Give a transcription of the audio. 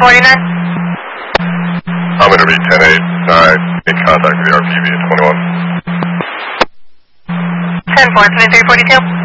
10-49. I'm going to be 10-8. In contact with the RPV at 21. 10-4, 2342.